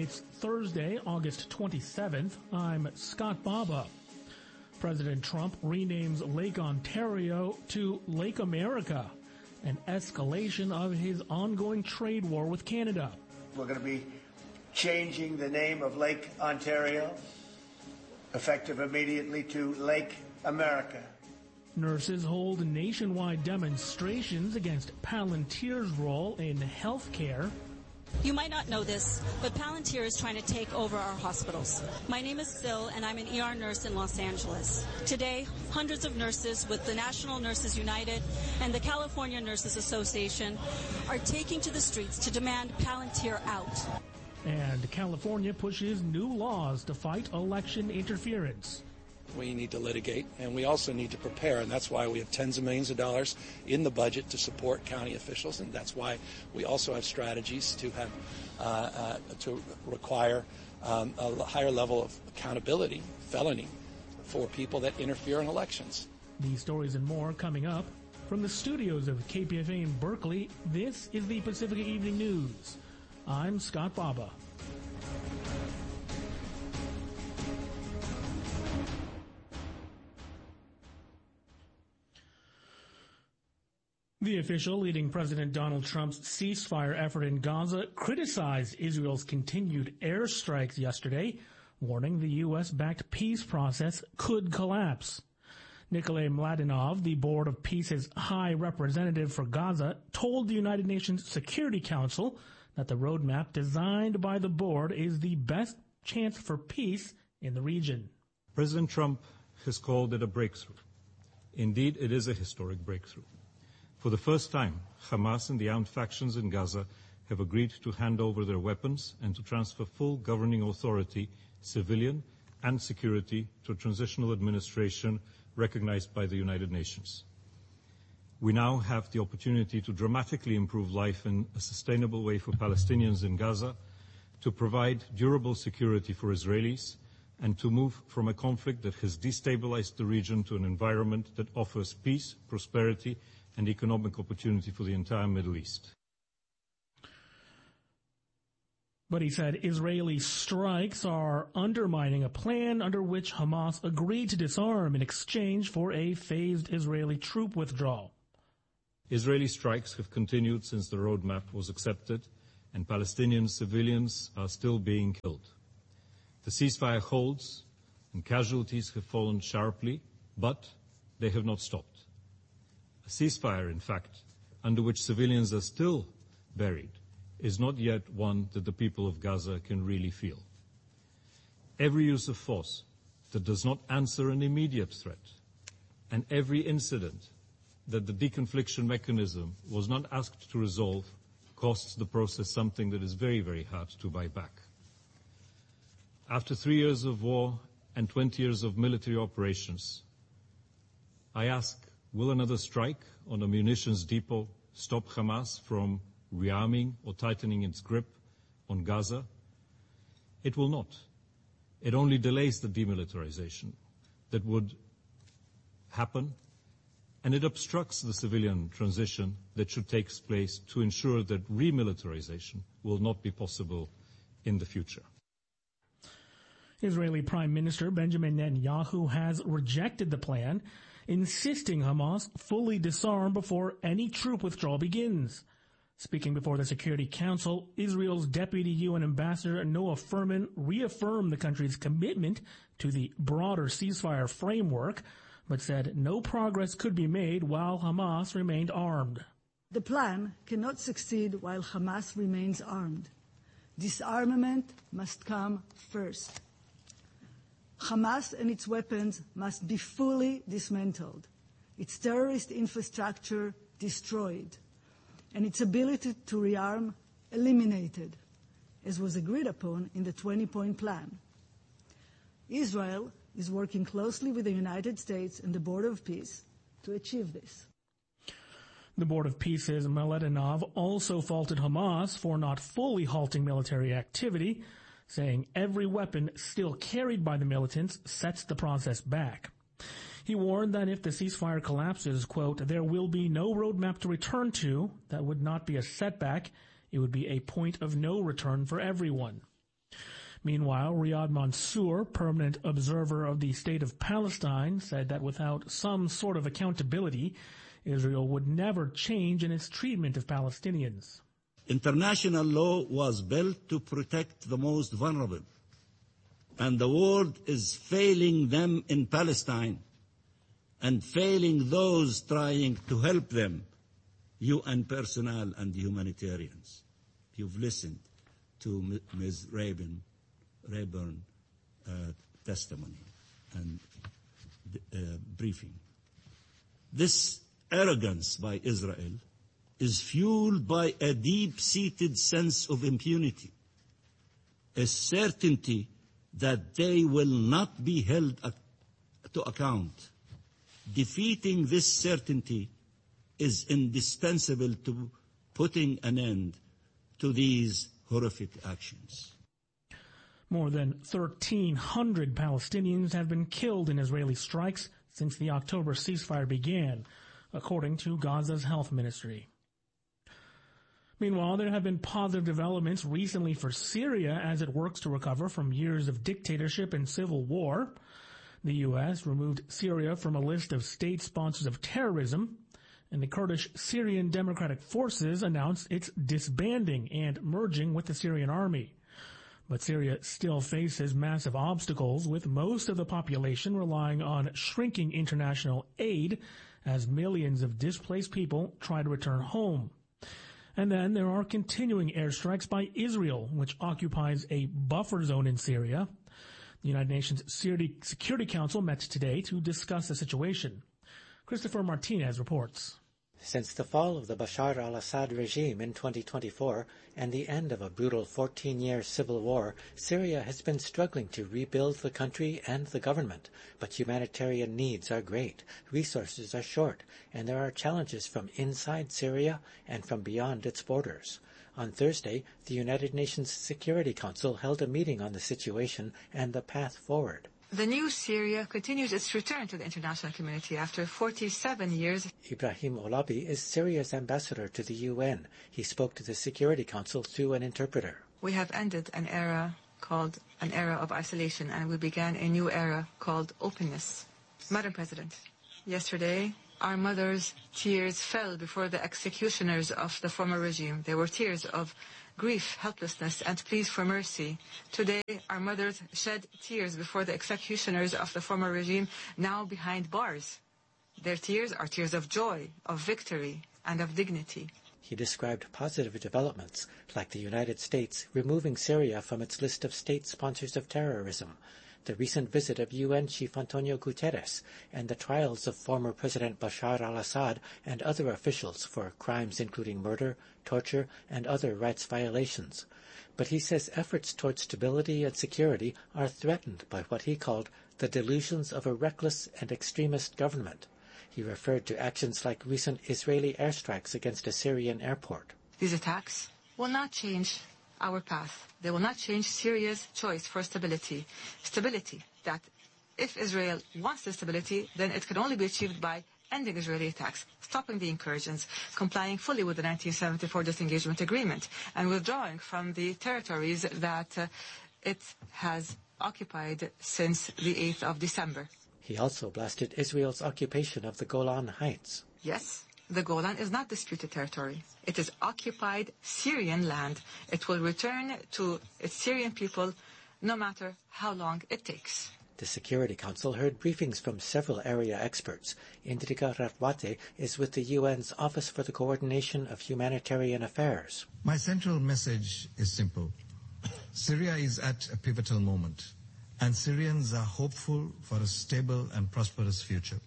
It's Thursday, August 27th. I'm Scott Baba. President Trump renames Lake Ontario to Lake America, an escalation of his ongoing trade war with Canada. We're going to be changing the name of Lake Ontario, effective immediately, to Lake America. Nurses hold nationwide demonstrations against Palantir's role in health care. You might not know this, but Palantir is trying to take over our hospitals. My name is Sil, and I'm an ER nurse in Los Angeles. Today, hundreds of nurses with the National Nurses United and the California Nurses Association are taking to the streets to demand Palantir out. And California pushes new laws to fight election interference. We need to litigate, and we also need to prepare, and that's why we have tens of millions of dollars in the budget to support county officials, and that's why we also have strategies to have to require a higher level of accountability, felony, for people that interfere in elections. These stories and more coming up from the studios of KPFA in Berkeley. This is the Pacifica Evening News. I'm Scott Baba. The official leading President Donald Trump's ceasefire effort in Gaza criticized Israel's continued airstrikes yesterday, warning the U.S.-backed peace process could collapse. Nikolay Mladenov, the Board of Peace's High Representative for Gaza, told the United Nations Security Council that the roadmap designed by the board is the best chance for peace in the region. President Trump has called it a breakthrough. Indeed, it is a historic breakthrough. For the first time, Hamas and the armed factions in Gaza have agreed to hand over their weapons and to transfer full governing authority, civilian and security, to a transitional administration recognized by the United Nations. We now have the opportunity to dramatically improve life in a sustainable way for Palestinians in Gaza, to provide durable security for Israelis, and to move from a conflict that has destabilized the region to an environment that offers peace, prosperity, and economic opportunity for the entire Middle East. But he said Israeli strikes are undermining a plan under which Hamas agreed to disarm in exchange for a phased Israeli troop withdrawal. Israeli strikes have continued since the roadmap was accepted, and Palestinian civilians are still being killed. The ceasefire holds, and casualties have fallen sharply, but they have not stopped. A ceasefire, in fact, under which civilians are still buried, is not yet one that the people of Gaza can really feel. Every use of force that does not answer an immediate threat, and every incident that the deconfliction mechanism was not asked to resolve, costs the process something that is very, very hard to buy back. After 3 years of war and 20 years of military operations, I ask, will another strike on a munitions depot stop Hamas from rearming or tightening its grip on Gaza? It will not. It only delays the demilitarization that would happen, and it obstructs the civilian transition that should take place to ensure that remilitarization will not be possible in the future. Israeli Prime Minister Benjamin Netanyahu has rejected the plan, insisting Hamas fully disarm before any troop withdrawal begins. Speaking before the Security Council, Israel's Deputy UN Ambassador Noah Furman reaffirmed the country's commitment to the broader ceasefire framework, but said no progress could be made while Hamas remained armed. The plan cannot succeed while Hamas remains armed. Disarmament must come first. Hamas and its weapons must be fully dismantled, its terrorist infrastructure destroyed, and its ability to rearm eliminated, as was agreed upon in the 20-point plan. Israel is working closely with the United States and the Board of Peace to achieve this. The Board of Peace's Mladenov also faulted Hamas for not fully halting military activity, saying every weapon still carried by the militants sets the process back. He warned that if the ceasefire collapses, quote, there will be no roadmap to return to. That would not be a setback. It would be a point of no return for everyone. Meanwhile, Riyad Mansour, permanent observer of the State of Palestine, said that without some sort of accountability, Israel would never change in its treatment of Palestinians. International law was built to protect the most vulnerable, and the world is failing them in Palestine and failing those trying to help them, UN personnel and humanitarians. You've listened to Ms. Rayburn testimony and briefing. This arrogance by Israel is fueled by a deep-seated sense of impunity, a certainty that they will not be held to account. Defeating this certainty is indispensable to putting an end to these horrific actions. More than 1,300 Palestinians have been killed in Israeli strikes since the October ceasefire began, according to Gaza's health ministry. Meanwhile, there have been positive developments recently for Syria as it works to recover from years of dictatorship and civil war. The U.S. removed Syria from a list of state sponsors of terrorism, and the Kurdish Syrian Democratic Forces announced its disbanding and merging with the Syrian army. But Syria still faces massive obstacles, with most of the population relying on shrinking international aid as millions of displaced people try to return home. And then there are continuing airstrikes by Israel, which occupies a buffer zone in Syria. The United Nations Security Council met today to discuss the situation. Christopher Martinez reports. Since the fall of the Bashar al-Assad regime in 2024 and the end of a brutal 14-year civil war, Syria has been struggling to rebuild the country and the government. But humanitarian needs are great, resources are short, and there are challenges from inside Syria and from beyond its borders. On Thursday, the United Nations Security Council held a meeting on the situation and the path forward. The new Syria continues its return to the international community after 47 years. Ibrahim Olabi is Syria's ambassador to the UN. He spoke to the Security Council through an interpreter. We have ended an era called an era of isolation, and we began a new era called openness. Madam President, yesterday our mothers' tears fell before the executioners of the former regime. They were tears of grief, helplessness, and pleas for mercy. Today, our mothers shed tears before the executioners of the former regime, now behind bars. Their tears are tears of joy, of victory, and of dignity. He described positive developments, like the United States removing Syria from its list of state sponsors of terrorism, the recent visit of UN Chief Antonio Guterres, and the trials of former President Bashar al-Assad and other officials for crimes including murder, torture, and other rights violations. But he says efforts toward stability and security are threatened by what he called the delusions of a reckless and extremist government. He referred to actions like recent Israeli airstrikes against a Syrian airport. These attacks will not change our path. They will not change Syria's choice for stability. Stability that, if Israel wants the stability, then it can only be achieved by ending Israeli attacks, stopping the incursions, complying fully with the 1974 disengagement agreement, and withdrawing from the territories that it has occupied since the 8th of December. He also blasted Israel's occupation of the Golan Heights. Yes, the Golan is not disputed territory. It is occupied Syrian land. It will return to its Syrian people no matter how long it takes. The Security Council heard briefings from several area experts. Indrika Ratwate is with the UN's Office for the Coordination of Humanitarian Affairs. My central message is simple. Syria is at a pivotal moment, and Syrians are hopeful for a stable and prosperous future.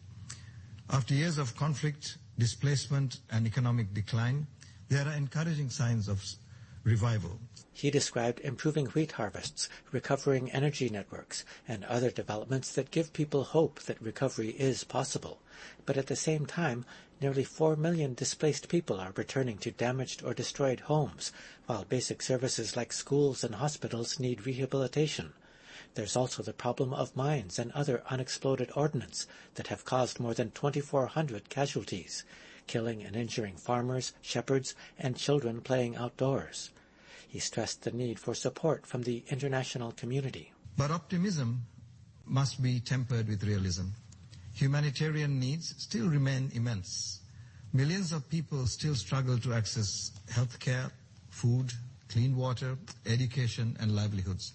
After years of conflict, displacement, and economic decline, there are encouraging signs of revival. He described improving wheat harvests, recovering energy networks, and other developments that give people hope that recovery is possible. But at the same time, nearly 4 million displaced people are returning to damaged or destroyed homes, while basic services like schools and hospitals need rehabilitation. There's also the problem of mines and other unexploded ordnance that have caused more than 2,400 casualties, killing and injuring farmers, shepherds, and children playing outdoors. He stressed the need for support from the international community. But optimism must be tempered with realism. Humanitarian needs still remain immense. Millions of people still struggle to access health care, food, clean water, education, and livelihoods.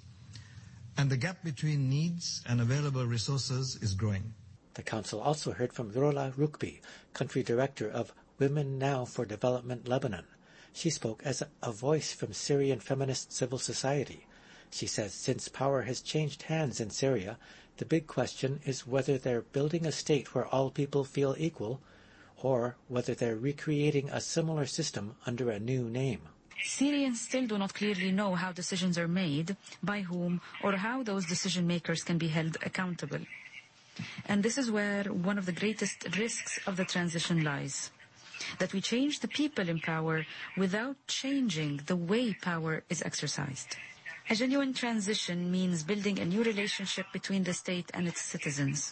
And the gap between needs and available resources is growing. The Council also heard from Rola Rukbi, Country Director of Women Now for Development Lebanon. She spoke as a voice from Syrian feminist civil society. She says since power has changed hands in Syria, the big question is whether they're building a state where all people feel equal, or whether they're recreating a similar system under a new name. Syrians still do not clearly know how decisions are made, by whom, or how those decision makers can be held accountable. And this is where one of the greatest risks of the transition lies. That we change the people in power without changing the way power is exercised. A genuine transition means building a new relationship between the state and its citizens.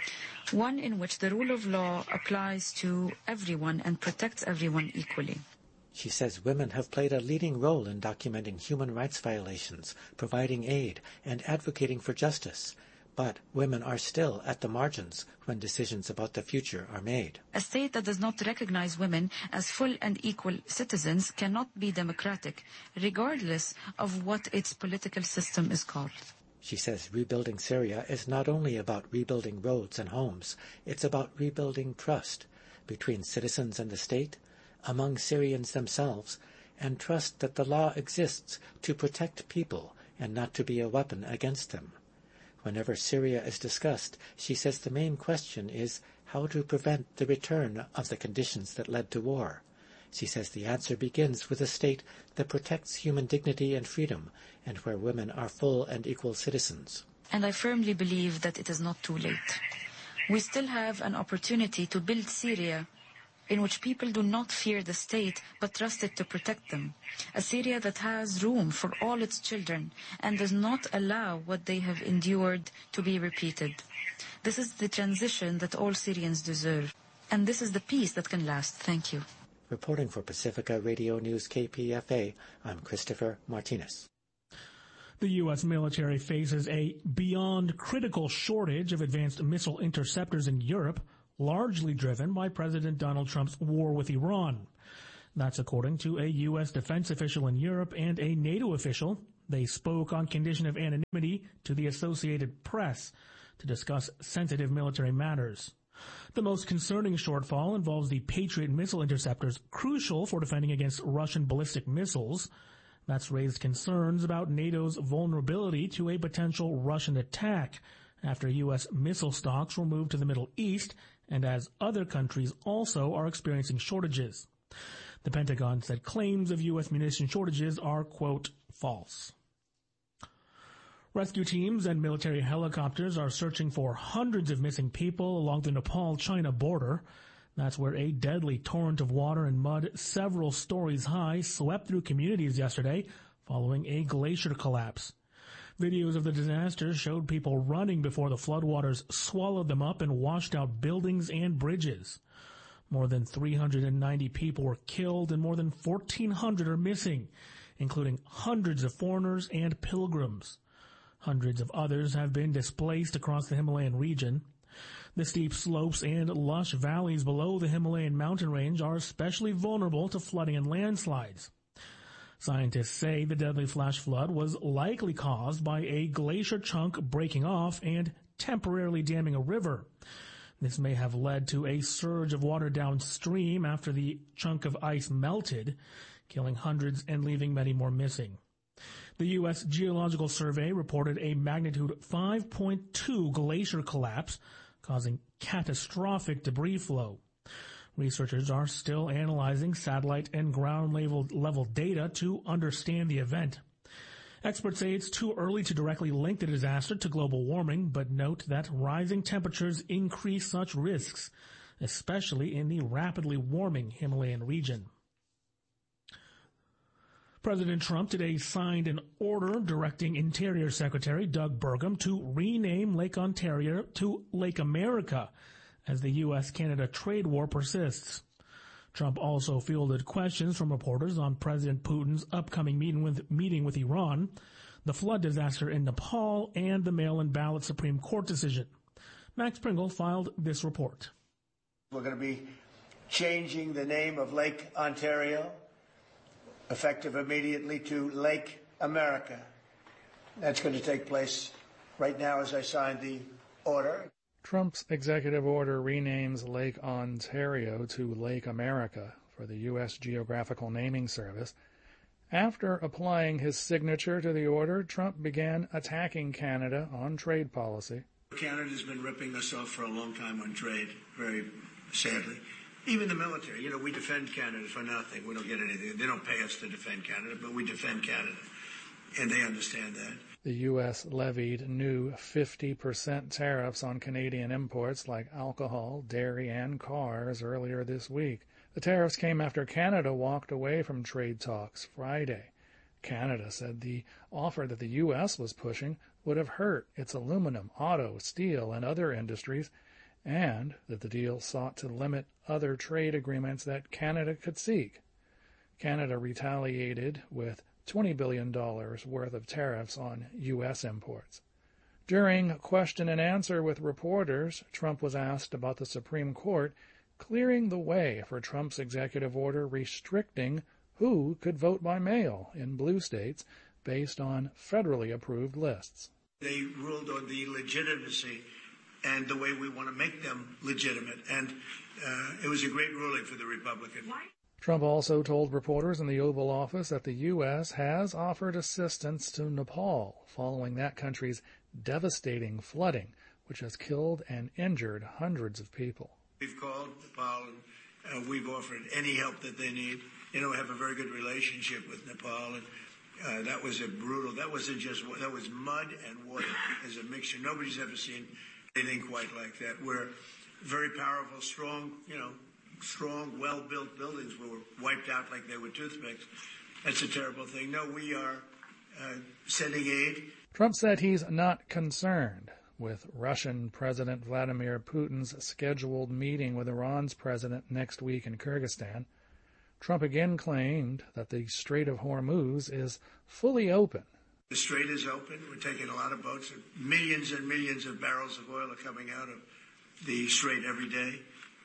One in which the rule of law applies to everyone and protects everyone equally. She says women have played a leading role in documenting human rights violations, providing aid, and advocating for justice. But women are still at the margins when decisions about the future are made. A state that does not recognize women as full and equal citizens cannot be democratic, regardless of what its political system is called. She says rebuilding Syria is not only about rebuilding roads and homes, it's about rebuilding trust between citizens and the state, among Syrians themselves, and trust that the law exists to protect people and not to be a weapon against them. Whenever Syria is discussed, she says the main question is how to prevent the return of the conditions that led to war. She says the answer begins with a state that protects human dignity and freedom, and where women are full and equal citizens. And I firmly believe that it is not too late. We still have an opportunity to build Syria in which people do not fear the state but trust it to protect them. A Syria that has room for all its children and does not allow what they have endured to be repeated. This is the transition that all Syrians deserve. And this is the peace that can last. Thank you. Reporting for Pacifica Radio News KPFA, I'm Christopher Martinez. The U.S. military faces a beyond critical shortage of advanced missile interceptors in Europe, largely driven by President Donald Trump's war with Iran. That's according to a U.S. defense official in Europe and a NATO official. They spoke on condition of anonymity to the Associated Press to discuss sensitive military matters. The most concerning shortfall involves the Patriot missile interceptors, crucial for defending against Russian ballistic missiles. That's raised concerns about NATO's vulnerability to a potential Russian attack after U.S. missile stocks were moved to the Middle East and as other countries also are experiencing shortages. The Pentagon said claims of U.S. munition shortages are, quote, false. Rescue teams and military helicopters are searching for hundreds of missing people along the Nepal-China border. That's where a deadly torrent of water and mud several stories high swept through communities yesterday following a glacier collapse. Videos of the disaster showed people running before the floodwaters swallowed them up and washed out buildings and bridges. More than 390 people were killed and more than 1,400 are missing, including hundreds of foreigners and pilgrims. Hundreds of others have been displaced across the Himalayan region. The steep slopes and lush valleys below the Himalayan mountain range are especially vulnerable to flooding and landslides. Scientists say the deadly flash flood was likely caused by a glacier chunk breaking off and temporarily damming a river. This may have led to a surge of water downstream after the chunk of ice melted, killing hundreds and leaving many more missing. The U.S. Geological Survey reported a magnitude 5.2 glacier collapse, causing catastrophic debris flow. Researchers are still analyzing satellite and ground level data to understand the event. Experts say it's too early to directly link the disaster to global warming, but note that rising temperatures increase such risks, especially in the rapidly warming Himalayan region. President Trump today signed an order directing Interior Secretary Doug Burgum to rename Lake Ontario to Lake America as the U.S.-Canada trade war persists. Trump also fielded questions from reporters on President Putin's upcoming meeting with Iran, the flood disaster in Nepal, and the mail-in ballot Supreme Court decision. Max Pringle filed this report. We're going to be changing the name of Lake Ontario, effective immediately, to Lake America. That's going to take place right now as I sign the order. Trump's executive order renames Lake Ontario to Lake America for the U.S. Geographical Naming Service. After applying his signature to the order, Trump began attacking Canada on trade policy. Canada's been ripping us off for a long time on trade, very sadly. Even the military, we defend Canada for nothing. We don't get anything. They don't pay us to defend Canada, but we defend Canada, and they understand that. The U.S. levied new 50% tariffs on Canadian imports like alcohol, dairy, and cars earlier this week. The tariffs came after Canada walked away from trade talks Friday. Canada said the offer that the U.S. was pushing would have hurt its aluminum, auto, steel, and other industries, and that the deal sought to limit other trade agreements that Canada could seek. Canada retaliated with $20 billion worth of tariffs on U.S. imports. During question and answer with reporters, Trump was asked about the Supreme Court clearing the way for Trump's executive order restricting who could vote by mail in blue states based on federally approved lists. They ruled on the legitimacy and the way we want to make them legitimate, and it was a great ruling for the Republicans. Trump also told reporters in the Oval Office that the U.S. has offered assistance to Nepal following that country's devastating flooding, which has killed and injured hundreds of people. We've called Nepal and we've offered any help that they need. We have a very good relationship with Nepal, and that was that was mud and water as a mixture. Nobody's ever seen anything quite like that. We're very powerful, strong, well-built buildings were wiped out like they were toothpicks. That's a terrible thing. No, we are sending aid. Trump said he's not concerned with Russian President Vladimir Putin's scheduled meeting with Iran's president next week in Kyrgyzstan. Trump again claimed that the Strait of Hormuz is fully open. The strait is open. We're taking a lot of boats. Millions and millions of barrels of oil are coming out of the strait every day.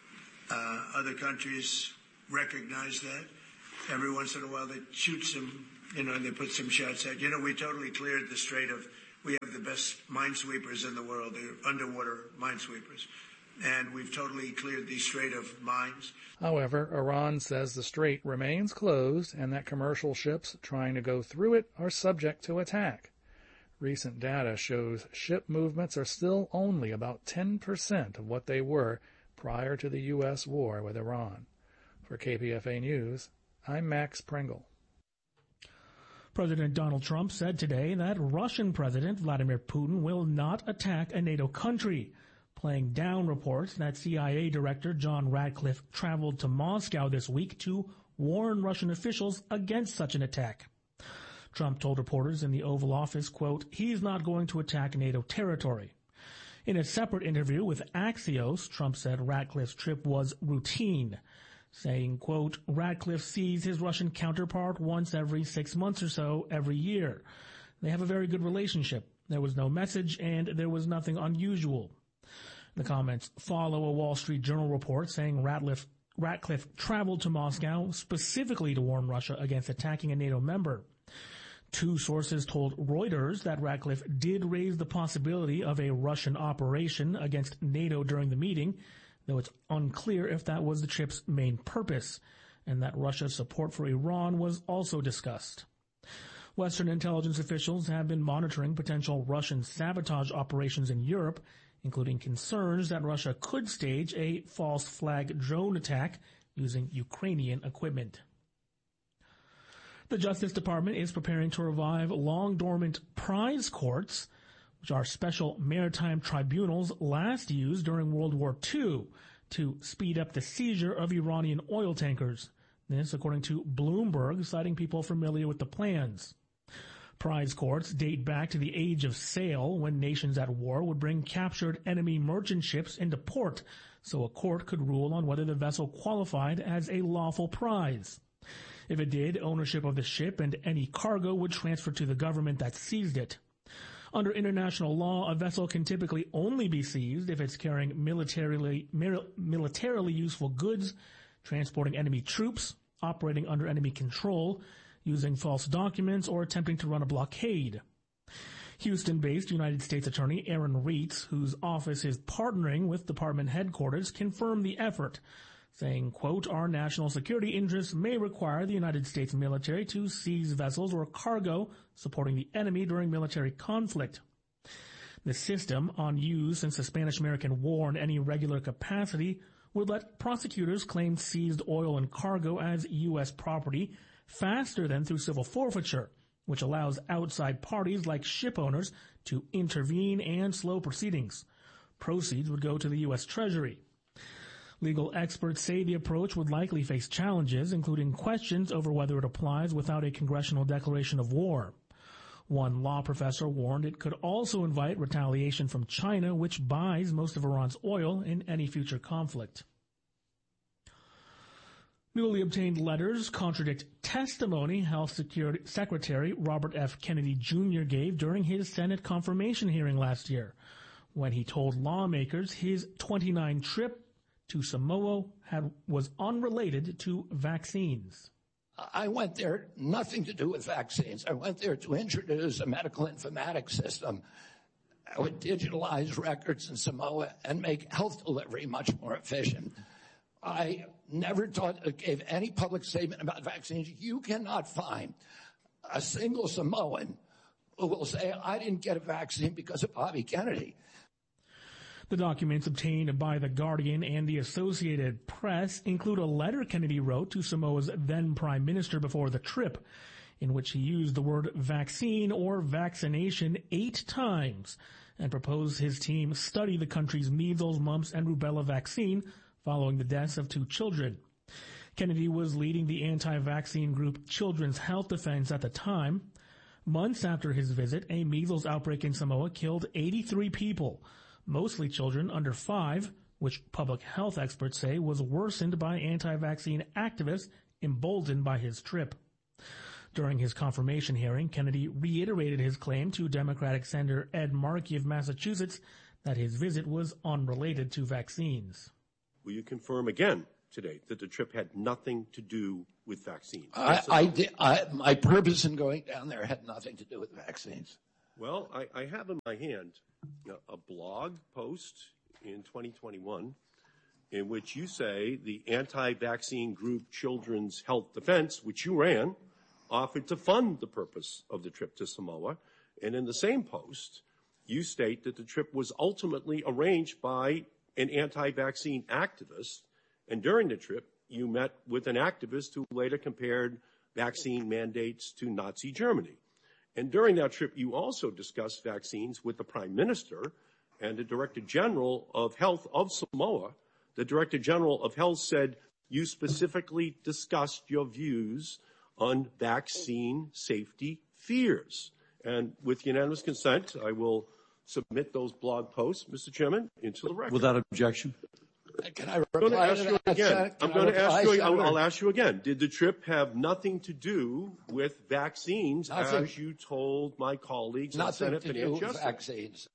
Other countries recognize that. Every once in a while they shoot some, and they put some shots at. We totally cleared the strait of, we have the best minesweepers in the world. They're underwater minesweepers. And we've totally cleared the strait of mines. However, Iran says the strait remains closed and that commercial ships trying to go through it are subject to attack. Recent data shows ship movements are still only about 10% of what they were prior to the U.S. war with Iran. For KPFA News, I'm Max Pringle. President Donald Trump said today that Russian President Vladimir Putin will not attack a NATO country, playing down reports that CIA Director John Ratcliffe traveled to Moscow this week to warn Russian officials against such an attack. Trump told reporters in the Oval Office, quote, he's not going to attack NATO territory. In a separate interview with Axios, Trump said Ratcliffe's trip was routine, saying, quote, Ratcliffe sees his Russian counterpart once every 6 months or so every year. They have a very good relationship. There was no message and there was nothing unusual. The comments follow a Wall Street Journal report saying Ratcliffe traveled to Moscow specifically to warn Russia against attacking a NATO member. Two sources told Reuters that Ratcliffe did raise the possibility of a Russian operation against NATO during the meeting, though it's unclear if that was the trip's main purpose, and that Russia's support for Iran was also discussed. Western intelligence officials have been monitoring potential Russian sabotage operations in Europe, including concerns that Russia could stage a false flag drone attack using Ukrainian equipment. The Justice Department is preparing to revive long-dormant prize courts, which are special maritime tribunals last used during World War II to speed up the seizure of Iranian oil tankers. This, according to Bloomberg, citing people familiar with the plans. Prize courts date back to the age of sail, when nations at war would bring captured enemy merchant ships into port so a court could rule on whether the vessel qualified as a lawful prize. If it did, ownership of the ship and any cargo would transfer to the government that seized it. Under international law, a vessel can typically only be seized if it's carrying militarily useful goods, transporting enemy troops, operating under enemy control, using false documents, or attempting to run a blockade. Houston-based United States Attorney Aaron Reitz, whose office is partnering with department headquarters, confirmed the effort, saying, quote, "Our national security interests may require the United States military to seize vessels or cargo supporting the enemy during military conflict." The system, on use since the Spanish-American War in any regular capacity, would let prosecutors claim seized oil and cargo as U.S. property faster than through civil forfeiture, which allows outside parties like ship owners to intervene and slow proceedings. Proceeds would go to the U.S. Treasury. Legal experts say the approach would likely face challenges, including questions over whether it applies without a congressional declaration of war. One law professor warned it could also invite retaliation from China, which buys most of Iran's oil in any future conflict. Newly obtained letters contradict testimony Health Secretary Robert F. Kennedy Jr. gave during his Senate confirmation hearing last year, when he told lawmakers his 29 trip to Samoa was unrelated to vaccines. I went there, nothing to do with vaccines. I went there to introduce a medical informatics system that would digitalize records in Samoa and make health delivery much more efficient. I never gave any public statement about vaccines. You cannot find a single Samoan who will say, I didn't get a vaccine because of Bobby Kennedy. The documents obtained by The Guardian and the Associated Press include a letter Kennedy wrote to Samoa's then Prime Minister before the trip, in which he used the word vaccine or vaccination 8 times and proposed his team study the country's measles, mumps, and rubella vaccine following the deaths of 2 children. Kennedy was leading the anti-vaccine group Children's Health Defense at the time. Months after his visit, a measles outbreak in Samoa killed 83 people, mostly children under 5, which public health experts say was worsened by anti-vaccine activists emboldened by his trip. During his confirmation hearing, Kennedy reiterated his claim to Democratic Senator Ed Markey of Massachusetts that his visit was unrelated to vaccines. Will you confirm again today that the trip had nothing to do with vaccines? My purpose in going down there had nothing to do with vaccines. Well, I have in my hand a blog post in 2021 in which you say the anti-vaccine group Children's Health Defense, which you ran, offered to fund the purpose of the trip to Samoa. And in the same post, you state that the trip was ultimately arranged by an anti-vaccine activist. And during the trip, you met with an activist who later compared vaccine mandates to Nazi Germany. And during that trip, you also discussed vaccines with the Prime Minister and the Director General of Health of Samoa. The Director General of Health said you specifically discussed your views on vaccine safety fears. And with unanimous consent, I will submit those blog posts, Mr. Chairman, into the record. Without objection. Can I reply to that, Senator? I'm going to ask you, I'll ask you again. Did the trip have nothing to do with vaccines, as you told my colleagues in Senate Finance yesterday? Vaccines.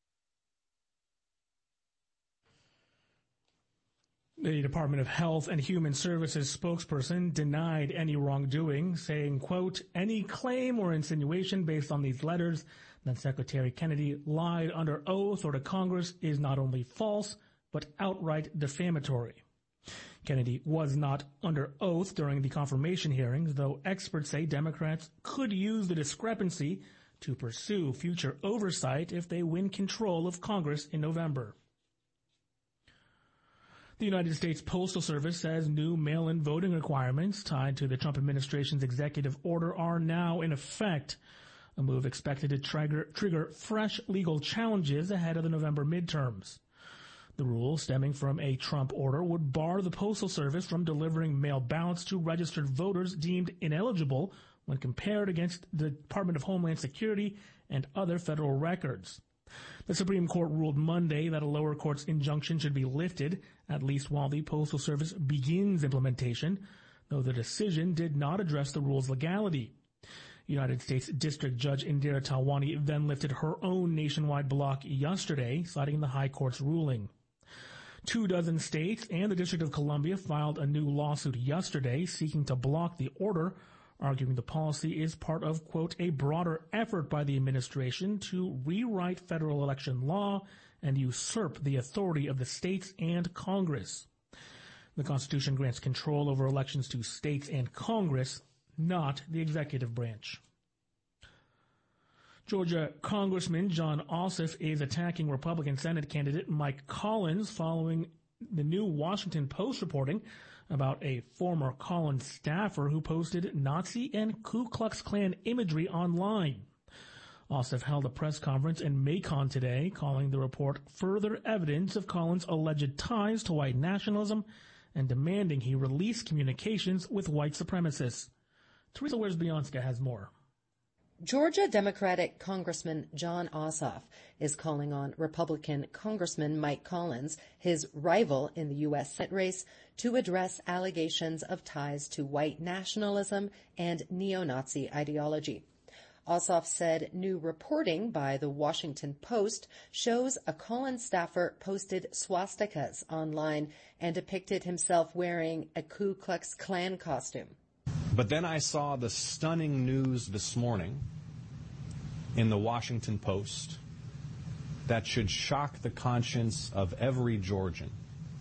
The Department of Health and Human Services spokesperson denied any wrongdoing, saying, quote, "Any claim or insinuation based on these letters that Secretary Kennedy lied under oath or to Congress is not only false, but outright defamatory." Kennedy was not under oath during the confirmation hearings, though experts say Democrats could use the discrepancy to pursue future oversight if they win control of Congress in November. The United States Postal Service says new mail-in voting requirements tied to the Trump administration's executive order are now in effect, a move expected to trigger fresh legal challenges ahead of the November midterms. The rule, stemming from a Trump order, would bar the Postal Service from delivering mail ballots to registered voters deemed ineligible when compared against the Department of Homeland Security and other federal records. The Supreme Court ruled Monday that a lower court's injunction should be lifted, at least while the Postal Service begins implementation, though the decision did not address the rule's legality. United States District Judge Indira Talwani then lifted her own nationwide block yesterday, citing the High Court's ruling. 24 states and the District of Columbia filed a new lawsuit yesterday seeking to block the order, arguing the policy is part of, quote, a broader effort by the administration to rewrite federal election law and usurp the authority of the states and Congress. The Constitution grants control over elections to states and Congress, not the executive branch. Georgia Congressman Jon Ossoff is attacking Republican Senate candidate Mike Collins following the new Washington Post reporting about a former Collins staffer who posted Nazi and Ku Klux Klan imagery online. Ossoff held a press conference in Macon today, calling the report further evidence of Collins' alleged ties to white nationalism and demanding he release communications with white supremacists. Teresa Wierzbianska has more. Georgia Democratic Congressman Jon Ossoff is calling on Republican Congressman Mike Collins, his rival in the U.S. Senate race, to address allegations of ties to white nationalism and neo-Nazi ideology. Ossoff said new reporting by the Washington Post shows a Collins staffer posted swastikas online and depicted himself wearing a Ku Klux Klan costume. But then I saw the stunning news this morning in the Washington Post that should shock the conscience of every Georgian,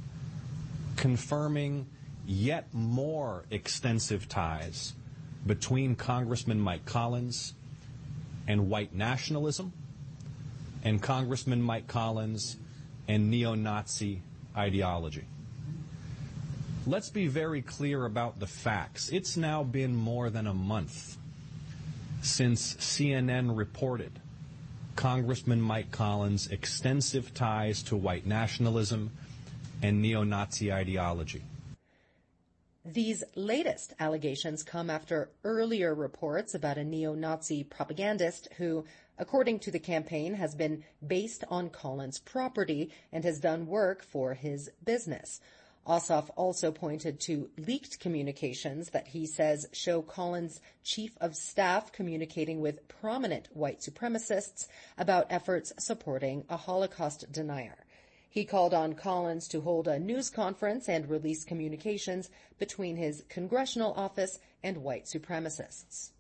confirming yet more extensive ties between Congressman Mike Collins and white nationalism, and Congressman Mike Collins and neo-Nazi ideology. Let's be very clear about the facts. It's now been more than a month since CNN reported Congressman Mike Collins' extensive ties to white nationalism and neo-Nazi ideology. These latest allegations come after earlier reports about a neo-Nazi propagandist who, according to the campaign, has been based on Collins' property and has done work for his business. Ossoff also pointed to leaked communications that he says show Collins' chief of staff communicating with prominent white supremacists about efforts supporting a Holocaust denier. He called on Collins to hold a news conference and release communications between his congressional office and white supremacists.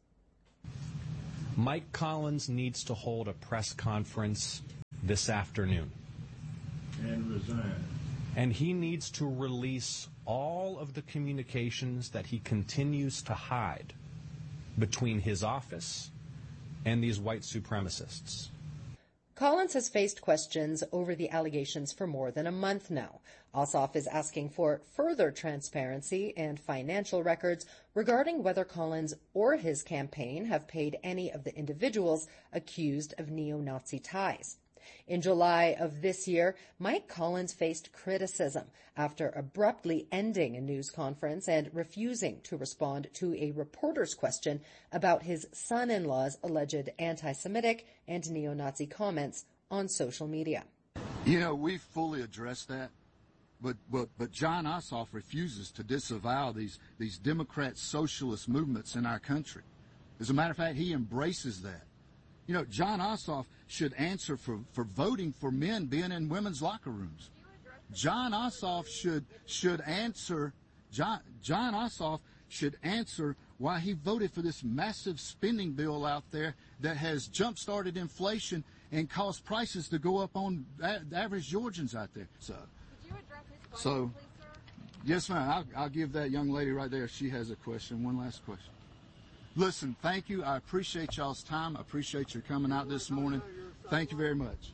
Mike Collins needs to hold a press conference this afternoon. And resign. And he needs to release all of the communications that he continues to hide between his office and these white supremacists. Collins has faced questions over the allegations for more than a month now. Ossoff is asking for further transparency and financial records regarding whether Collins or his campaign have paid any of the individuals accused of neo-Nazi ties. In July of this year, Mike Collins faced criticism after abruptly ending a news conference and refusing to respond to a reporter's question about his son-in-law's alleged anti-Semitic and neo-Nazi comments on social media. You know, we've fully addressed that, but Jon Ossoff refuses to disavow these Democrat socialist movements in our country. As a matter of fact, he embraces that. You know, Jon Ossoff should answer for voting for men being in women's locker rooms. Jon Ossoff should answer. Jon Ossoff should answer why he voted for this massive spending bill out there that has jump-started inflation and caused prices to go up on average Georgians out there. So, yes, ma'am. I'll give that young lady right there. She has a question. One last question. Listen, thank you. I appreciate y'all's time. I appreciate your coming out this morning. Thank you very much.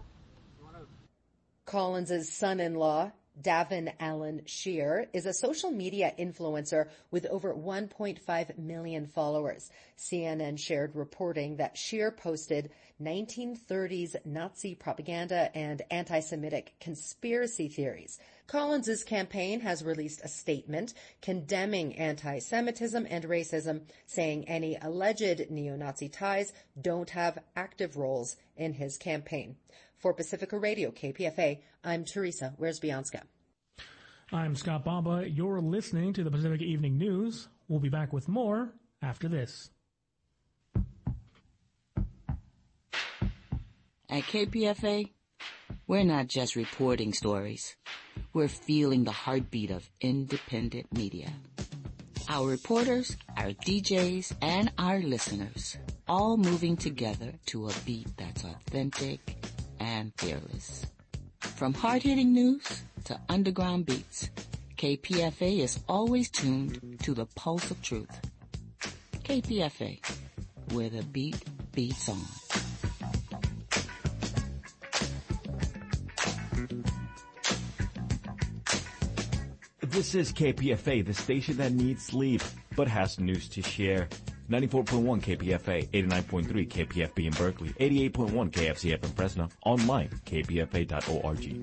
Collins' son-in-law, Davin Allen Scheer, is a social media influencer with over 1.5 million followers. CNN shared reporting that Scheer posted 1930s Nazi propaganda and anti-Semitic conspiracy theories. Collins's campaign has released a statement condemning anti-Semitism and racism, saying any alleged neo-Nazi ties don't have active roles in his campaign. For Pacifica Radio, KPFA, I'm Teresa Wierzbianska. I'm Scott Baba. You're listening to the Pacific Evening News. We'll be back with more after this. At KPFA, we're not just reporting stories. We're feeling the heartbeat of independent media. Our reporters, our DJs, and our listeners, all moving together to a beat that's authentic and fearless. From hard-hitting news to underground beats, KPFA is always tuned to the pulse of truth. KPFA, where the beat beats on. This is KPFA, the station that needs sleep, but has news to share. 94.1 KPFA, 89.3 KPFB in Berkeley, 88.1 KFCF in Fresno, online, kpfa.org.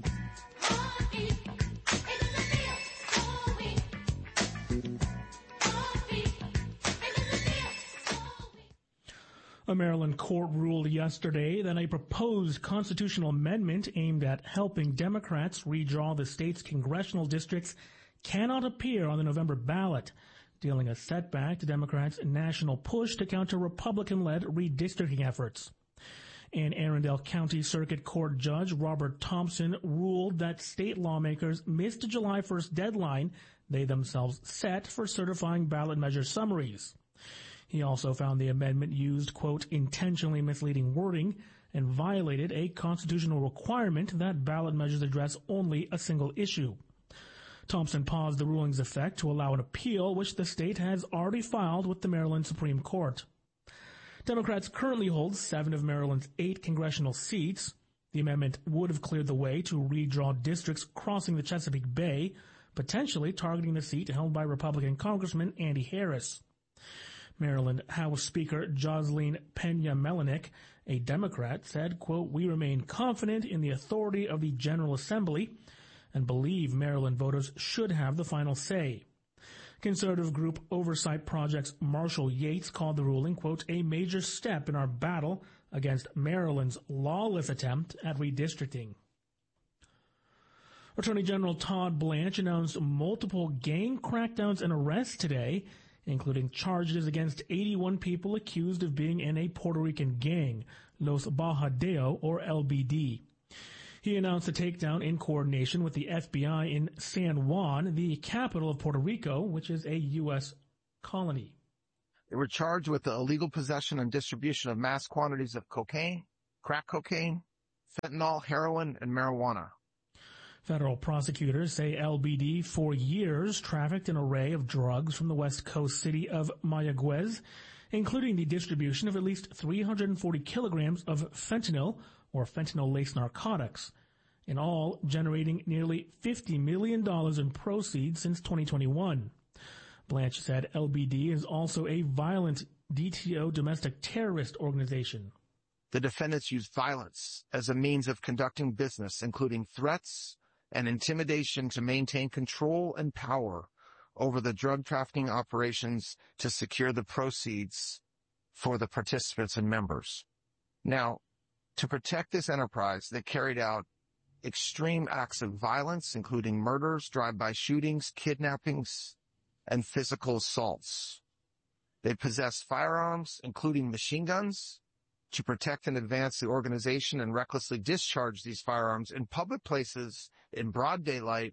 A Maryland court ruled yesterday that a proposed constitutional amendment aimed at helping Democrats redraw the state's congressional districts cannot appear on the November ballot, dealing a setback to Democrats' national push to counter Republican-led redistricting efforts. An Arundel County Circuit Court Judge Robert Thompson ruled that state lawmakers missed a July 1st deadline they themselves set for certifying ballot measure summaries. He also found the amendment used, quote, intentionally misleading wording and violated a constitutional requirement that ballot measures address only a single issue. Thompson paused the ruling's effect to allow an appeal, which the state has already filed with the Maryland Supreme Court. Democrats currently hold 7 of Maryland's 8 congressional seats. The amendment would have cleared the way to redraw districts crossing the Chesapeake Bay, potentially targeting the seat held by Republican Congressman Andy Harris. Maryland House Speaker Jocelyn Pena-Melenik, a Democrat, said, quote, we remain confident in the authority of the General Assembly and believe Maryland voters should have the final say. Conservative group Oversight Project's Marshall Yates called the ruling, quote, a major step in our battle against Maryland's lawless attempt at redistricting. Attorney General Todd Blanche announced multiple gang crackdowns and arrests today, including charges against 81 people accused of being in a Puerto Rican gang, Los Bajadeo, or LBD. He announced a takedown in coordination with the FBI in San Juan, the capital of Puerto Rico, which is a U.S. colony. They were charged with the illegal possession and distribution of mass quantities of cocaine, crack cocaine, fentanyl, heroin, and marijuana. Federal prosecutors say LBD for years trafficked an array of drugs from the west coast city of Mayagüez, including the distribution of at least 340 kilograms of fentanyl or fentanyl-laced narcotics, in all generating nearly $50 million in proceeds since 2021. Blanche said LBD is also a violent DTO domestic terrorist organization. The defendants used violence as a means of conducting business, including threats and intimidation to maintain control and power over the drug trafficking operations to secure the proceeds for the participants and members. Now, to protect this enterprise, they carried out extreme acts of violence, including murders, drive-by shootings, kidnappings, and physical assaults. They possessed firearms, including machine guns, to protect and advance the organization and recklessly discharge these firearms in public places in broad daylight.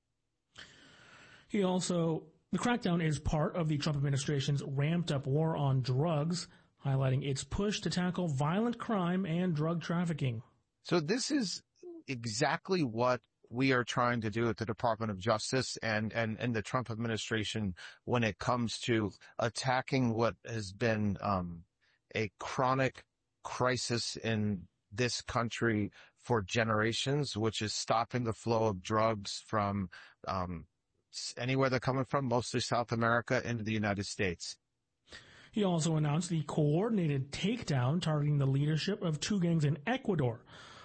The crackdown is part of the Trump administration's ramped-up war on drugs, highlighting its push to tackle violent crime and drug trafficking. So this is exactly what we are trying to do at the Department of Justice and the Trump administration when it comes to attacking what has been a chronic crisis in this country for generations, which is stopping the flow of drugs from anywhere they're coming from, mostly South America, into the United States. He also announced the coordinated takedown targeting the leadership of 2 gangs in Ecuador,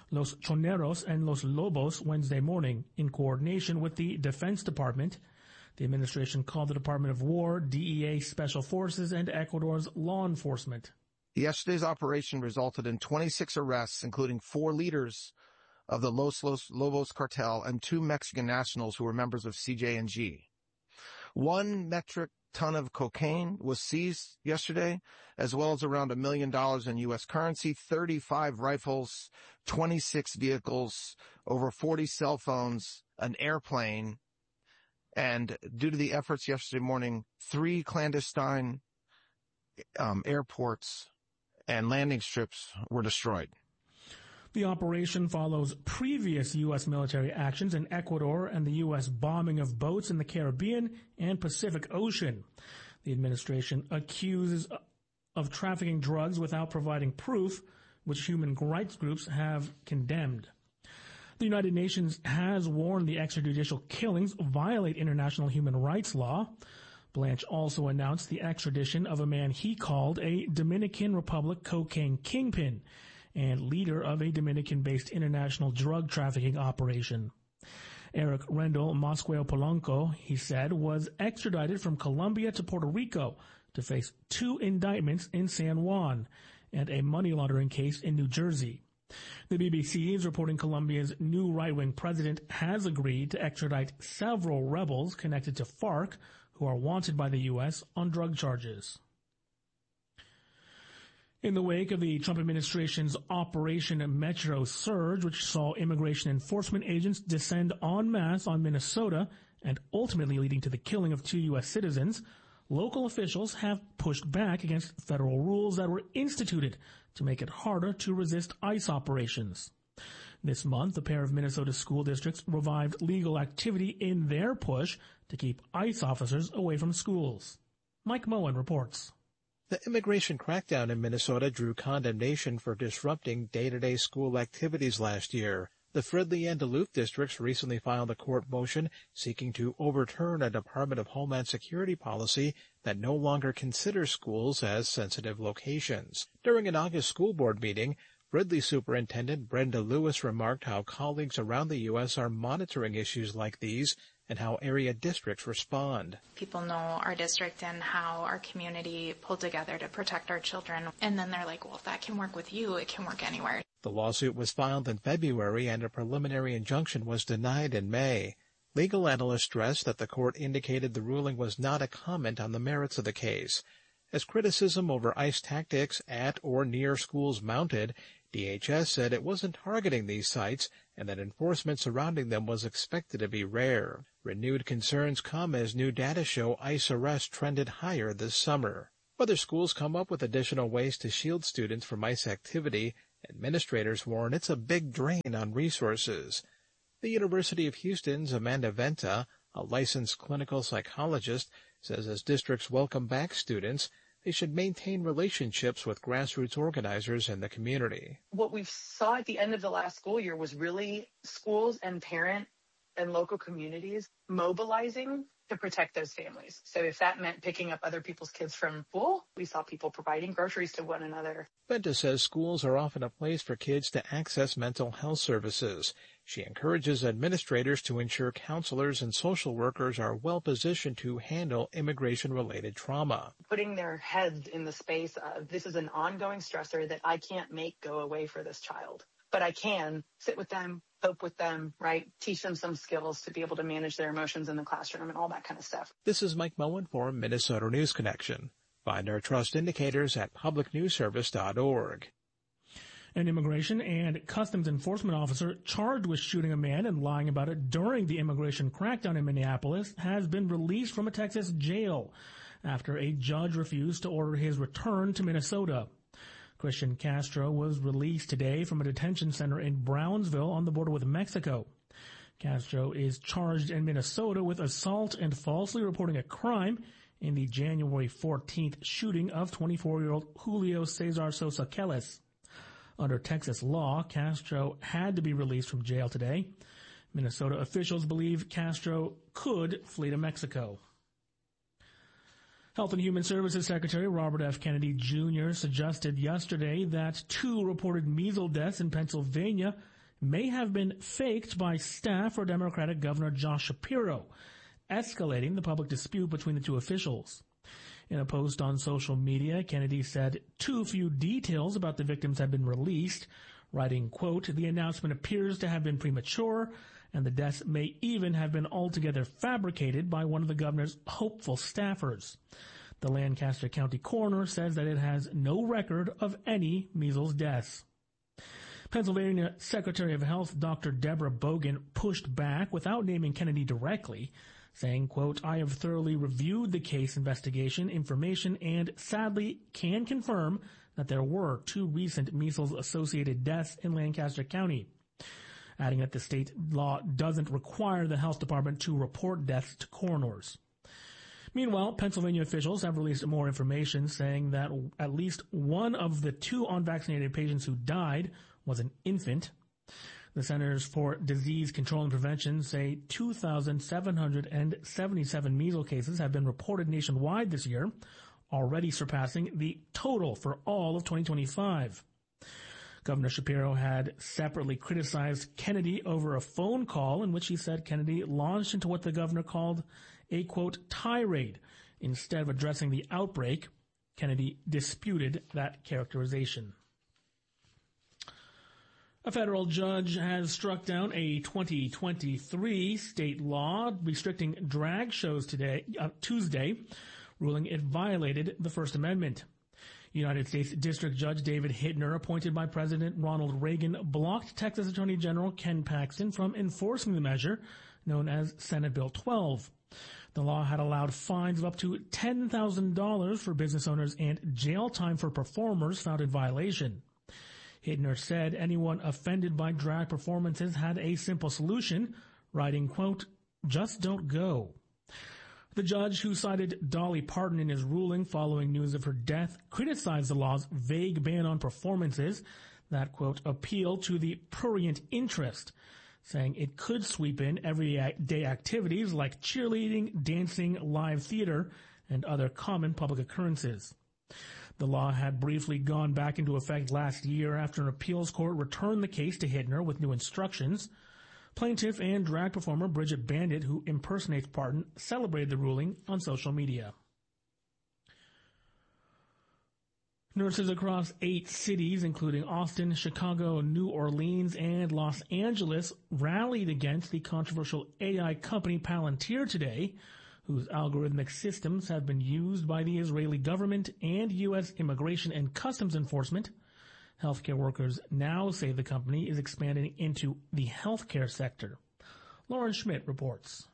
Los Choneros and Los Lobos Wednesday morning in coordination with the Defense Department. The administration called the Department of War, DEA Special Forces, and Ecuador's law enforcement. Yesterday's operation resulted in 26 arrests, including 4 leaders of the Los Lobos cartel and 2 Mexican nationals who were members of CJNG. 1 metric ton of cocaine was seized yesterday, as well as around $1 million in U.S. currency, 35 rifles, 26 vehicles, over 40 cell phones, an airplane, and due to the efforts yesterday morning, 3 clandestine airports and landing strips were destroyed. The operation follows previous U.S. military actions in Ecuador and the U.S. bombing of boats in the Caribbean and Pacific Ocean. The administration accuses of trafficking drugs without providing proof, which human rights groups have condemned. The United Nations has warned the extrajudicial killings violate international human rights law. Blanche also announced the extradition of a man he called a Dominican Republic cocaine kingpin and leader of a Dominican-based international drug trafficking operation. Eric Rendell Mosqueo Polanco, he said, was extradited from Colombia to Puerto Rico to face 2 indictments in San Juan and a money laundering case in New Jersey. The BBC is reporting Colombia's new right-wing president has agreed to extradite several rebels connected to FARC who are wanted by the U.S. on drug charges. In the wake of the Trump administration's Operation Metro surge, which saw immigration enforcement agents descend en masse on Minnesota and ultimately leading to the killing of 2 U.S. citizens, local officials have pushed back against federal rules that were instituted to make it harder to resist ICE operations. This month, a pair of Minnesota school districts revived legal activity in their push to keep ICE officers away from schools. Mike Moen reports. The immigration crackdown in Minnesota drew condemnation for disrupting day-to-day school activities last year. The Fridley and Duluth districts recently filed a court motion seeking to overturn a Department of Homeland Security policy that no longer considers schools as sensitive locations. During an August school board meeting, Fridley Superintendent Brenda Lewis remarked how colleagues around the U.S. are monitoring issues like these and how area districts respond. People know our district and how our community pulled together to protect our children. And then they're like, well, if that can work with you, it can work anywhere. The lawsuit was filed in February and a preliminary injunction was denied in May. Legal analysts stressed that the court indicated the ruling was not a comment on the merits of the case. As criticism over ICE tactics at or near schools mounted, DHS said it wasn't targeting these sites and that enforcement surrounding them was expected to be rare. Renewed concerns come as new data show ICE arrests trended higher this summer. Whether schools come up with additional ways to shield students from ICE activity, administrators warn it's a big drain on resources. The University of Houston's Amanda Venta, a licensed clinical psychologist, says as districts welcome back students, they should maintain relationships with grassroots organizers in the community. What we saw at the end of the last school year was really schools and parent and local communities mobilizing to protect those families. So if that meant picking up other people's kids from school, we saw people providing groceries to one another. Benta says schools are often a place for kids to access mental health services. She encourages administrators to ensure counselors and social workers are well positioned to handle immigration-related trauma. Putting their heads in the space of this is an ongoing stressor that I can't make go away for this child, but I can sit with them, cope with them, right? Teach them some skills to be able to manage their emotions in the classroom and all that kind of stuff. This is Mike Moen for Minnesota News Connection. Find our trust indicators at publicnewsservice.org. An immigration and customs enforcement officer charged with shooting a man and lying about it during the immigration crackdown in Minneapolis has been released from a Texas jail after a judge refused to order his return to Minnesota. Christian Castro was released today from a detention center in Brownsville on the border with Mexico. Castro is charged in Minnesota with assault and falsely reporting a crime in the January 14th shooting of 24-year-old Julio Cesar Sosa Kellis. Under Texas law, Castro had to be released from jail today. Minnesota officials believe Castro could flee to Mexico. Health and Human Services Secretary Robert F. Kennedy Jr. suggested yesterday that 2 reported measles deaths in Pennsylvania may have been faked by staff for Democratic Governor Josh Shapiro, escalating the public dispute between the two officials. In a post on social media, Kennedy said too few details about the victims had been released, writing, quote, "The announcement appears to have been premature, and the deaths may even have been altogether fabricated by one of the governor's hopeful staffers." The Lancaster County coroner says that it has no record of any measles deaths. Pennsylvania Secretary of Health Dr. Deborah Bogan pushed back without naming Kennedy directly, saying, quote, "I have thoroughly reviewed the case investigation information and sadly can confirm that there were 2 recent measles-associated deaths in Lancaster County," adding that the state law doesn't require the health department to report deaths to coroners. Meanwhile, Pennsylvania officials have released more information saying that at least one of the 2 unvaccinated patients who died was an infant. The Centers for Disease Control and Prevention say 2,777 measles cases have been reported nationwide this year, already surpassing the total for all of 2025. Governor Shapiro had separately criticized Kennedy over a phone call in which he said Kennedy launched into what the governor called a, quote, tirade. Instead of addressing the outbreak, Kennedy disputed that characterization. A federal judge has struck down a 2023 state law restricting drag shows Tuesday, ruling it violated the First Amendment. United States District Judge David Hittner, appointed by President Ronald Reagan, blocked Texas Attorney General Ken Paxton from enforcing the measure, known as Senate Bill 12. The law had allowed fines of up to $10,000 for business owners and jail time for performers found in violation. Hittner said anyone offended by drag performances had a simple solution, writing, quote, "Just don't go." The judge, who cited Dolly Parton in his ruling following news of her death, criticized the law's vague ban on performances that, quote, "appeal to the prurient interest," saying it could sweep in everyday activities like cheerleading, dancing, live theater, and other common public occurrences. The law had briefly gone back into effect last year after an appeals court returned the case to Hittner with new instructions. Plaintiff and drag performer Bridget Bandit, who impersonates Parton, celebrated the ruling on social media. Nurses across 8 cities, including Austin, Chicago, New Orleans, and Los Angeles, rallied against the controversial AI company Palantir today, whose algorithmic systems have been used by the Israeli government and U.S. Immigration and Customs Enforcement. Healthcare workers now say the company is expanding into the healthcare sector. Lauren Schmidt reports.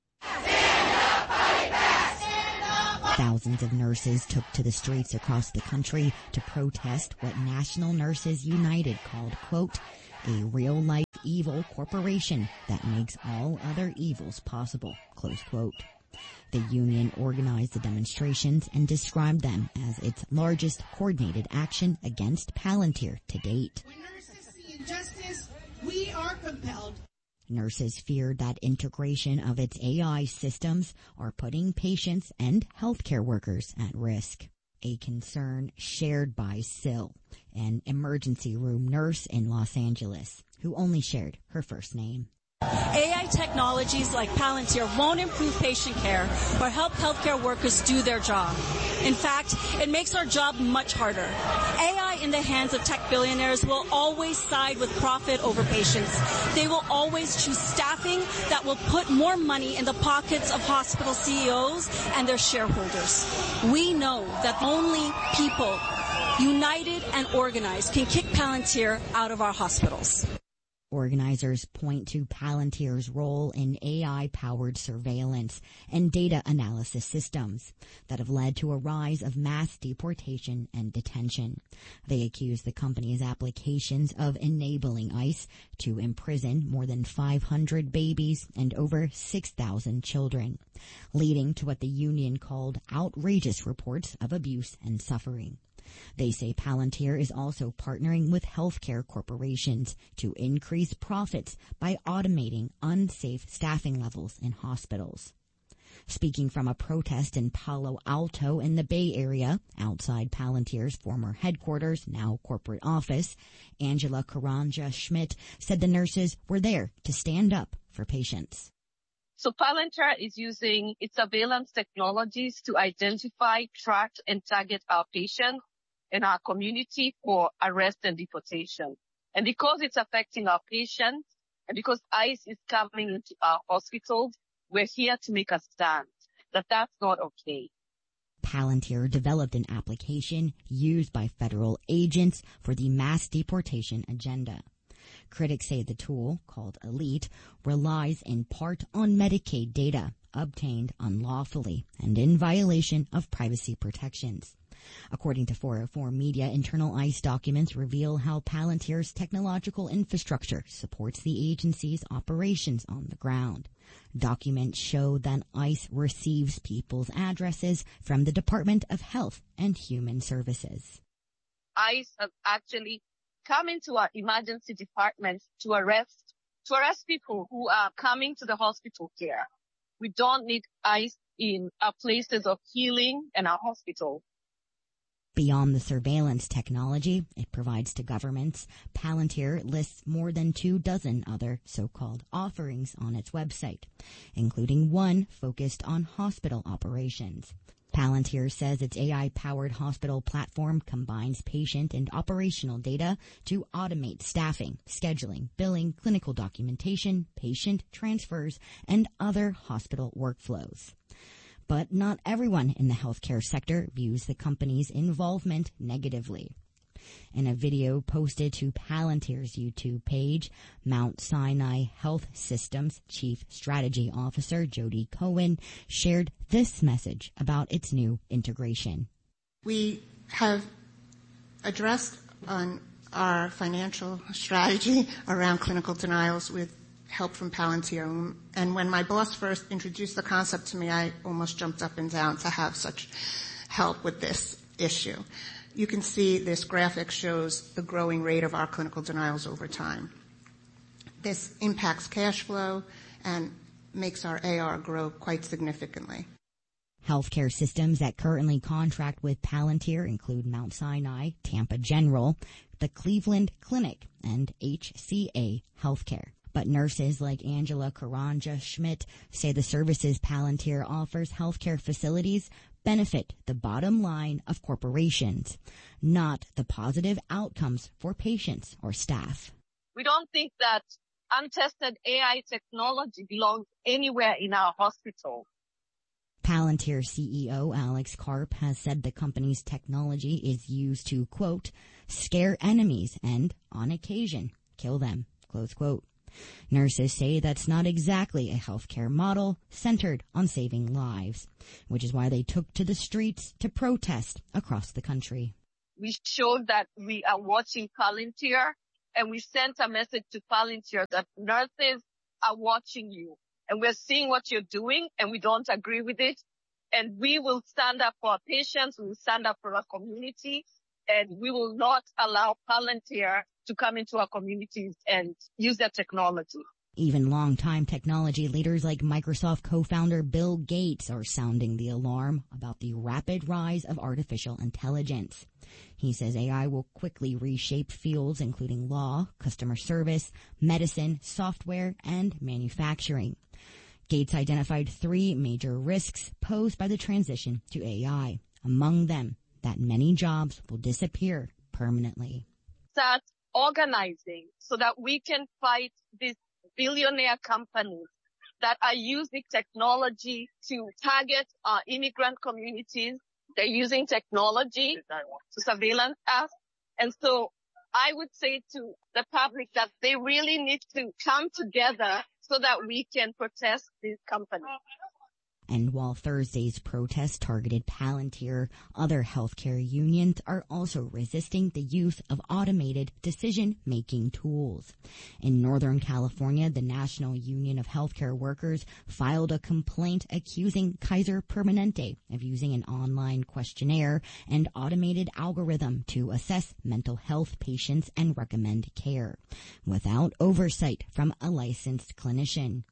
Thousands of nurses took to the streets across the country to protest what National Nurses United called, quote, "a real-life evil corporation that makes all other evils possible," close quote. The union organized the demonstrations and described them as its largest coordinated action against Palantir to date. When nurses see injustice, we are compelled. Nurses feared that integration of its AI systems are putting patients and healthcare workers at risk. A concern shared by Syl, an emergency room nurse in Los Angeles, who only shared her first name. AI technologies like Palantir won't improve patient care or help healthcare workers do their job. In fact, it makes our job much harder. AI in the hands of tech billionaires will always side with profit over patients. They will always choose staffing that will put more money in the pockets of hospital CEOs and their shareholders. We know that only people united and organized can kick Palantir out of our hospitals. Organizers point to Palantir's role in AI-powered surveillance and data analysis systems that have led to a rise of mass deportation and detention. They accuse the company's applications of enabling ICE to imprison more than 500 babies and over 6,000 children, leading to what the union called outrageous reports of abuse and suffering. They say Palantir is also partnering with healthcare corporations to increase profits by automating unsafe staffing levels in hospitals. Speaking from a protest in Palo Alto in the Bay Area, outside Palantir's former headquarters, now corporate office, Angela Caranja Schmidt said the nurses were there to stand up for patients. So Palantir is using its surveillance technologies to identify, track, and target our patients in our community for arrest and deportation. And because it's affecting our patients, and because ICE is coming into our hospitals, we're here to make a stand that that's not okay. Palantir developed an application used by federal agents for the mass deportation agenda. Critics say the tool, called Elite, relies in part on Medicaid data obtained unlawfully and in violation of privacy protections. According to 404 Media, internal ICE documents reveal how Palantir's technological infrastructure supports the agency's operations on the ground. Documents show that ICE receives people's addresses from the Department of Health and Human Services. ICE has actually come into our emergency departments to arrest people who are coming to the hospital care. We don't need ICE in our places of healing and our hospitals. Beyond the surveillance technology it provides to governments, Palantir lists more than 24 other so-called offerings on its website, including one focused on hospital operations. Palantir says its AI-powered hospital platform combines patient and operational data to automate staffing, scheduling, billing, clinical documentation, patient transfers, and other hospital workflows. But not everyone in the healthcare sector views the company's involvement negatively. In a video posted to Palantir's YouTube page, Mount Sinai Health System's Chief Strategy Officer Jody Cohen shared this message about its new integration. We have addressed on our financial strategy around clinical denials with help from Palantir. And when my boss first introduced the concept to me, I almost jumped up and down to have such help with this issue. You can see this graphic shows the growing rate of our clinical denials over time. This impacts cash flow and makes our AR grow quite significantly. Healthcare systems that currently contract with Palantir include Mount Sinai, Tampa General, the Cleveland Clinic, and HCA Healthcare. But nurses like Angela Caranja Schmidt say the services Palantir offers healthcare facilities benefit the bottom line of corporations, not the positive outcomes for patients or staff. We don't think that untested AI technology belongs anywhere in our hospital. Palantir CEO Alex Karp has said the company's technology is used to, quote, scare enemies and, on occasion, kill them, close quote. Nurses say that's not exactly a healthcare model centered on saving lives, which is why they took to the streets to protest across the country. We showed that we are watching Palantir, and we sent a message to Palantir that nurses are watching you, and we're seeing what you're doing, and we don't agree with it. And we will stand up for our patients, we will stand up for our community, and we will not allow Palantir to come into our communities and use their technology. Even longtime technology leaders like Microsoft co-founder Bill Gates are sounding the alarm about the rapid rise of artificial intelligence. He says AI will quickly reshape fields including law, customer service, medicine, software, and manufacturing. Gates identified 3 major risks posed by the transition to AI. Among them, that many jobs will disappear permanently. Start organizing so that we can fight these billionaire companies that are using technology to target our immigrant communities. They're using technology to surveillance us. And so I would say to the public that they really need to come together so that we can protest these companies. And while Thursday's protest targeted Palantir, other healthcare unions are also resisting the use of automated decision-making tools. In Northern California, the National Union of Healthcare Workers filed a complaint accusing Kaiser Permanente of using an online questionnaire and automated algorithm to assess mental health patients and recommend care, without oversight from a licensed clinician.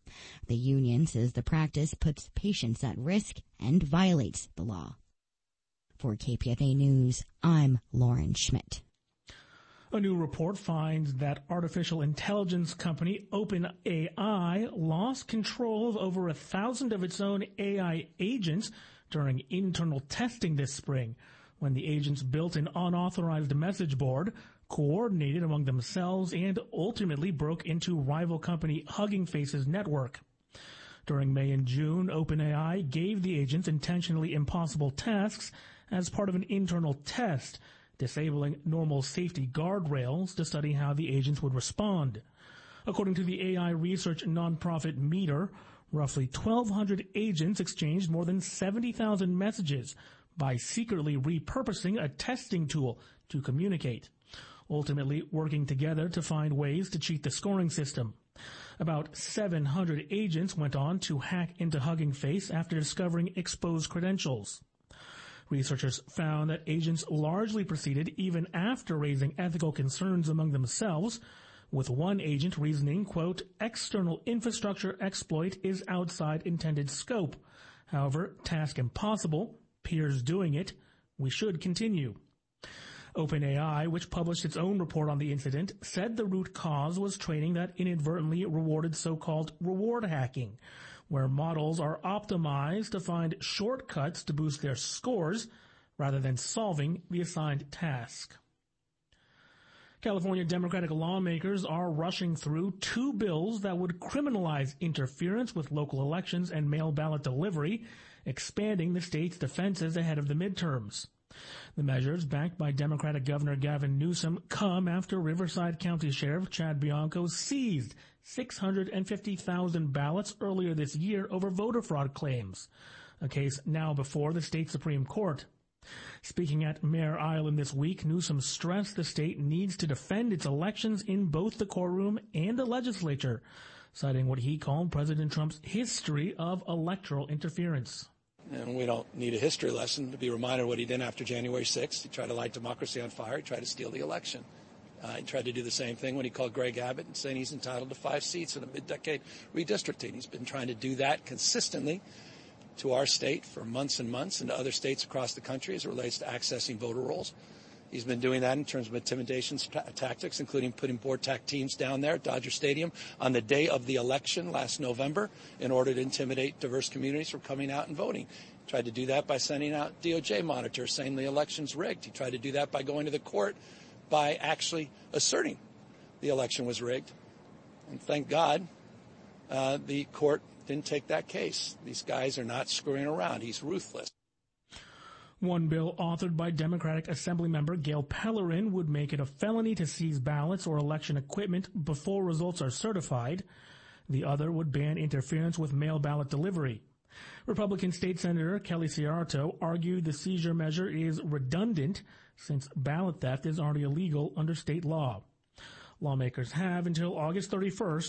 The union says the practice puts patients at risk and violates the law. For KPFA News, I'm Lauren Schmidt. A new report finds that artificial intelligence company OpenAI lost control of over 1,000 of its own AI agents during internal testing this spring, when the agents built an unauthorized message board, coordinated among themselves, and ultimately broke into rival company Hugging Face's network. During May and June, OpenAI gave the agents intentionally impossible tasks as part of an internal test, disabling normal safety guardrails to study how the agents would respond. According to the AI research nonprofit Meter, roughly 1,200 agents exchanged more than 70,000 messages by secretly repurposing a testing tool to communicate, ultimately working together to find ways to cheat the scoring system. About 700 agents went on to hack into Hugging Face after discovering exposed credentials. Researchers found that agents largely proceeded even after raising ethical concerns among themselves, with one agent reasoning, quote, external infrastructure exploit is outside intended scope. However, task impossible, peers doing it, we should continue. OpenAI, which published its own report on the incident, said the root cause was training that inadvertently rewarded so-called reward hacking, where models are optimized to find shortcuts to boost their scores rather than solving the assigned task. California Democratic lawmakers are rushing through 2 bills that would criminalize interference with local elections and mail ballot delivery, expanding the state's defenses ahead of the midterms. The measures, backed by Democratic Governor Gavin Newsom, come after Riverside County Sheriff Chad Bianco seized 650,000 ballots earlier this year over voter fraud claims, a case now before the state Supreme Court. Speaking at Mare Island this week, Newsom stressed the state needs to defend its elections in both the courtroom and the legislature, citing what he called President Trump's history of electoral interference. And we don't need a history lesson to be reminded of what he did after January 6th. He tried to light democracy on fire. He tried to steal the election. He tried to do the same thing when he called Greg Abbott and saying he's entitled to 5 seats in a mid-decade redistricting. He's been trying to do that consistently to our state for months and months and to other states across the country as it relates to accessing voter rolls. He's been doing that in terms of intimidation tactics, including putting board-tack teams down there at Dodger Stadium on the day of the election last November in order to intimidate diverse communities from coming out and voting. He tried to do that by sending out DOJ monitors saying the election's rigged. He tried to do that by going to the court by actually asserting the election was rigged. And thank God the court didn't take that case. These guys are not screwing around. He's ruthless. One bill authored by Democratic Assemblymember Gail Pellerin would make it a felony to seize ballots or election equipment before results are certified. The other would ban interference with mail ballot delivery. Republican State Senator Kelly Ciarto argued the seizure measure is redundant since ballot theft is already illegal under state law. Lawmakers have until August 31st